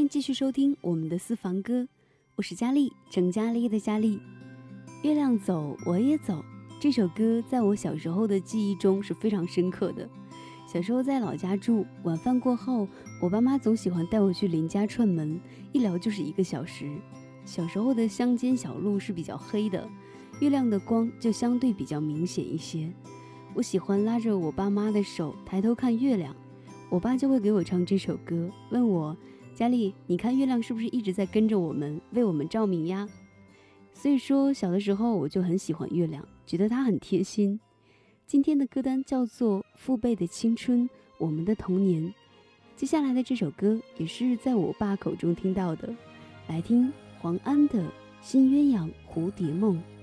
迎继续收听我们的私房歌，我是佳丽，郑佳丽的佳丽。月亮走我也走，这首歌在我小时候的记忆中是非常深刻的。小时候在老家住，晚饭过后，我爸妈总喜欢带我去邻家串门，一聊就是1个小时。小时候的乡间小路是比较黑的，月亮的光就相对比较明显一些。我喜欢拉着我爸妈的手抬头看月亮，我爸就会给我唱这首歌，问我，佳丽，你看月亮是不是一直在跟着我们，为我们照明呀？所以说小的时候我就很喜欢月亮，觉得它很贴心。今天的歌单叫做《父辈的青春，我们的童年》。接下来的这首歌也是在我爸口中听到的，来听黄安的《新鸳鸯蝴蝶梦》。